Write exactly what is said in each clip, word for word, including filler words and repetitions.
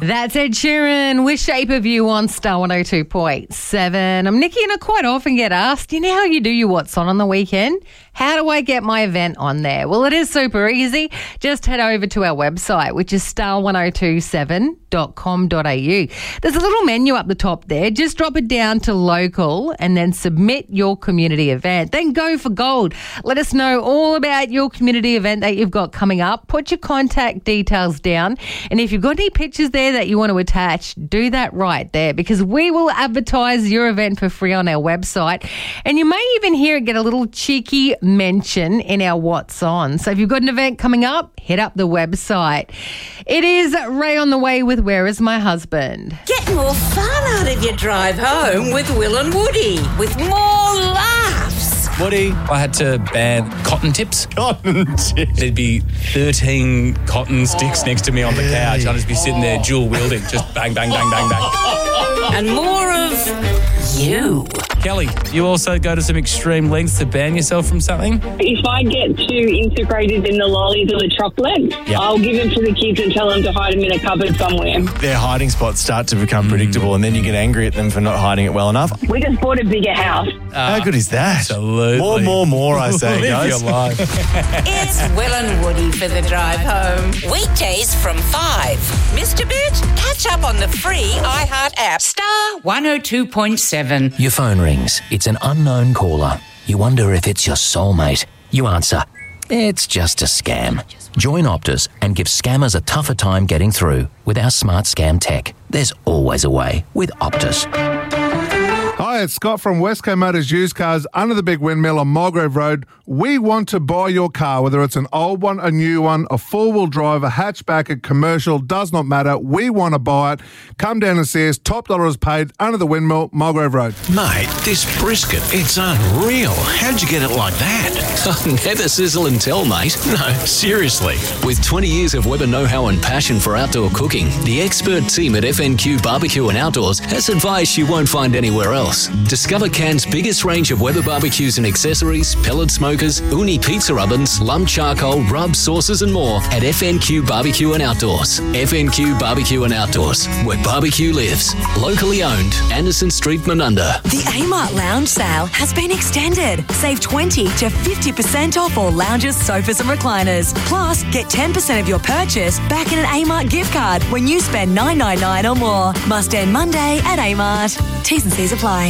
That's Ed Sheeran with Shape of You on Star one oh two point seven. I'm Nikki and I quite often get asked, you know how you do your What's On on the weekend? How do I get my event on there? Well, it is super easy. Just head over to our website, which is star one oh two seven dot com dot a u. There's a little menu up the top there. Just drop it down to local and then submit your community event. Then go for gold. Let us know all about your community event that you've got coming up. Put your contact details down. And if you've got any pictures there that you want to attach, do that right there because we will advertise your event for free on our website. And you may even hear it get a little cheeky mention in our What's On. So if you've got an event coming up, hit up the website. It is Ray on the way with Where Is My Husband? Get more fun out of your drive home with Will and Woody, with more laughs. Woody, I had to ban cotton tips. Cotton tips. There'd be thirteen cotton sticks next to me on the couch. I'd just be sitting there dual wielding, just bang, bang, bang, bang, bang. And more of you. Kelly, you also go to some extreme lengths to ban yourself from something? If I get too integrated in the lollies or the chocolates, Yep. I'll give them to the kids and tell them to hide them in a cupboard somewhere. Their hiding spots start to become predictable and then you get angry at them for not hiding it well enough. We just bought a bigger house. How good is that? Absolutely. More, more, more, I say, Live guys. your life. It's Will and Woody for the drive home. Weekdays from five. Mister Bit, catch up on the free iHeart app. Star one oh two point seven. Your phone rings. It's an unknown caller. You wonder if it's your soulmate. You answer. It's just a scam. Join Optus and give scammers a tougher time getting through. With our smart scam tech, there's always a way with Optus. Hi, it's Scott from Westco Motors Used Cars under the big windmill on Mulgrave Road. We want to buy your car, whether it's an old one, a new one, a four-wheel drive, a hatchback, a commercial, does not matter. We want to buy it. Come down and see us. Top dollar is paid under the windmill, Mulgrave Road. Mate, this brisket, it's unreal. How'd you get it like that? Never sizzle and tell, mate. No, seriously. With twenty years of Weber know-how and passion for outdoor cooking, the expert team at F N Q Barbecue and Outdoors has advice you won't find anywhere else. Discover Cairns' biggest range of Weber barbecues and accessories, pellet smokers, uni pizza ovens, lump charcoal, rub, sauces and more at F N Q Barbecue and Outdoors. F N Q Barbecue and Outdoors, where barbecue lives. Locally owned, Anderson Street, Menunda. The Amart Lounge sale has been extended. Save twenty to fifty percent off all lounges, sofas and recliners. Plus, get ten percent of your purchase back in an Amart gift card when you spend nine nine nine or more. Must end Monday at Amart. T's and C's apply.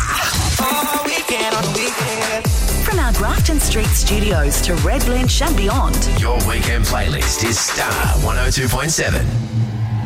From our Grafton Street studios to Red Lynch and beyond, Your weekend playlist is Star one oh two point seven.